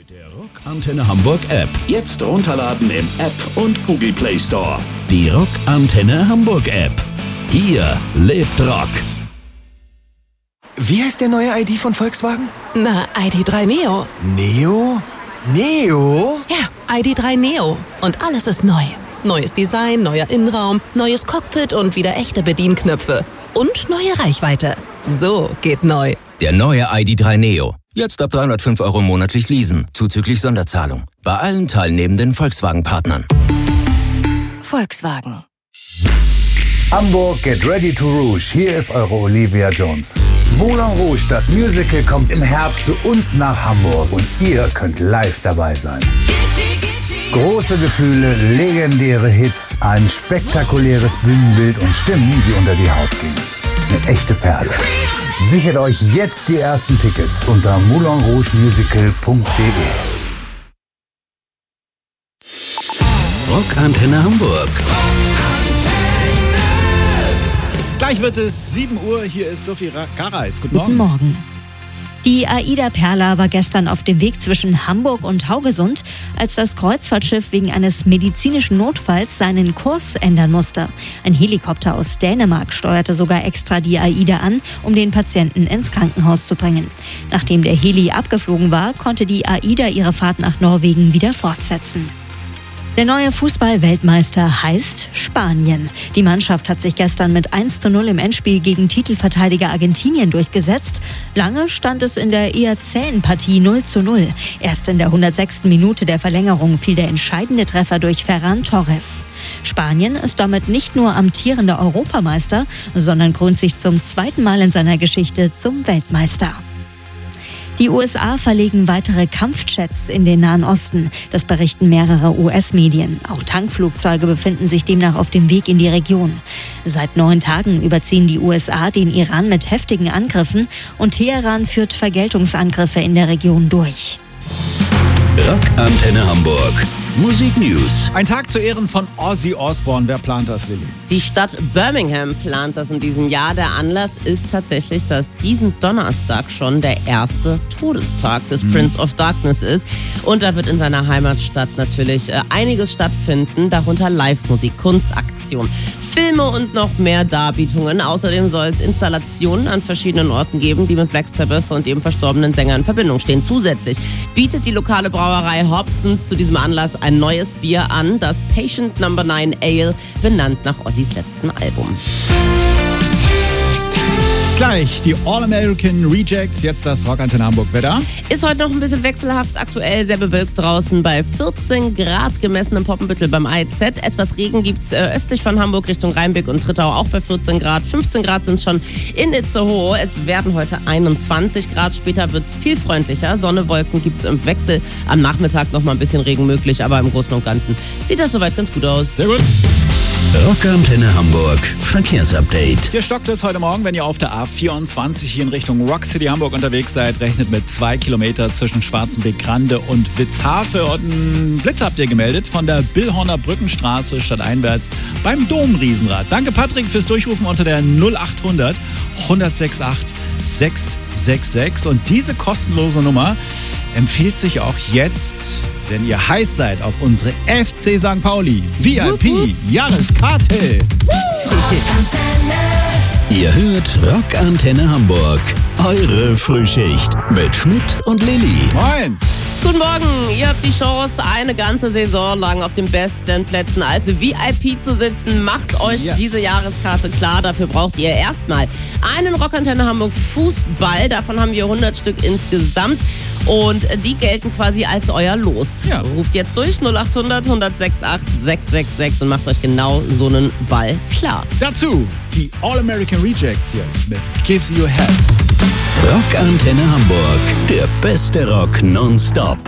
Mit der Rock Antenne Hamburg App. Jetzt runterladen im App und Google Play Store. Die Rock Antenne Hamburg App. Hier lebt Rock. Wie heißt der neue ID von Volkswagen? Na, ID.3 Neo. Neo? Neo? Ja, ID.3 Neo. Und alles ist neu. Neues Design, neuer Innenraum, neues Cockpit und wieder echte Bedienknöpfe. Und neue Reichweite. So geht neu. Der neue ID.3 Neo. Jetzt ab 305 € monatlich leasen, zuzüglich Sonderzahlung. Bei allen teilnehmenden Volkswagen-Partnern. Volkswagen. Hamburg, get ready to rouge. Hier ist eure Olivia Jones. Moulin Rouge, das Musical, kommt im Herbst zu uns nach Hamburg und ihr könnt live dabei sein. Große Gefühle, legendäre Hits, ein spektakuläres Bühnenbild und Stimmen, die unter die Haut gehen. Eine echte Perle. Sichert euch jetzt die ersten Tickets unter moulinrougemusical.de. Rock Antenne Hamburg. Gleich wird es 7 Uhr. Hier ist Sophie Gareis. Guten Morgen. Guten Morgen. Die Aida Perla war gestern auf dem Weg zwischen Hamburg und Haugesund, als das Kreuzfahrtschiff wegen eines medizinischen Notfalls seinen Kurs ändern musste. Ein Helikopter aus Dänemark steuerte sogar extra die Aida an, um den Patienten ins Krankenhaus zu bringen. Nachdem der Heli abgeflogen war, konnte die Aida ihre Fahrt nach Norwegen wieder fortsetzen. Der neue Fußball-Weltmeister heißt Spanien. Die Mannschaft hat sich gestern mit 1:0 im Endspiel gegen Titelverteidiger Argentinien durchgesetzt. Lange stand es in der eher zähen Partie 0:0. Erst in der 106. Minute der Verlängerung fiel der entscheidende Treffer durch Ferran Torres. Spanien ist damit nicht nur amtierender Europameister, sondern krönt sich zum 2. Mal in seiner Geschichte zum Weltmeister. Die USA verlegen weitere Kampfjets in den Nahen Osten. Das berichten mehrere US-Medien. Auch Tankflugzeuge befinden sich demnach auf dem Weg in die Region. Seit 9 Tagen überziehen die USA den Iran mit heftigen Angriffen und Teheran führt Vergeltungsangriffe in der Region durch. Rock Antenne Hamburg. Musik News. Ein Tag zu Ehren von Ozzy Osbourne. Wer plant das, Lilly? Die Stadt Birmingham plant das in diesem Jahr. Der Anlass ist tatsächlich, dass diesen Donnerstag schon der erste Todestag des Prince of Darkness ist. Und da wird in seiner Heimatstadt natürlich einiges stattfinden, darunter Live-Musik, Kunstaktion, Filme und noch mehr Darbietungen. Außerdem soll es Installationen an verschiedenen Orten geben, die mit Black Sabbath und dem verstorbenen Sänger in Verbindung stehen. Zusätzlich bietet die lokale Brauerei Hobsons zu diesem Anlass ein neues Bier an, das Patient No. 9 Ale, benannt nach Ozzys letztem Album. Gleich die All-American Rejects, jetzt das Rock Antenne Hamburg. Wer da? Ist heute noch ein bisschen wechselhaft, aktuell sehr bewölkt draußen bei 14 Grad gemessen im Poppenbüttel beim AIZ. Etwas Regen gibt es östlich von Hamburg Richtung Rheinbeck und Trittau auch bei 14 Grad. 15 Grad sind schon in Itzehoe. Es werden heute 21 Grad, später wird es viel freundlicher. Sonne, Wolken gibt es im Wechsel. Am Nachmittag noch mal ein bisschen Regen möglich, aber im Großen und Ganzen sieht das soweit ganz gut aus. Sehr gut. Rock Antenne Hamburg. Verkehrsupdate. Hier stockt es heute Morgen, wenn ihr auf der A24 hier in Richtung Rock City Hamburg unterwegs seid. Rechnet mit 2 Kilometer zwischen Schwarzenbeck-Grande und Witzhafe. Und ein Blitz habt ihr gemeldet von der Billhorner Brückenstraße stadteinwärts beim Dom-Riesenrad. Danke Patrick fürs Durchrufen unter der 0800 168 666. Und diese kostenlose Nummer empfiehlt sich auch jetzt, wenn ihr heiß seid auf unsere FC St. Pauli VIP Jahreskarte. Ihr hört Rock Antenne Hamburg. Eure Frühschicht mit Schmidt und Lilly. Moin. Guten Morgen, ihr habt die Chance, eine ganze Saison lang auf den besten Plätzen als VIP zu sitzen. Macht euch diese Jahreskarte klar, dafür braucht ihr erstmal einen Rock Antenne Hamburg Fußball. Davon haben wir 100 Stück insgesamt. Und die gelten quasi als euer Los. Ja. Ruft jetzt durch 0800 168 666 und macht euch genau so einen Ball klar. Dazu die All-American Rejects hier mit Gives You Hell. Rock Antenne Hamburg. Der beste Rock nonstop.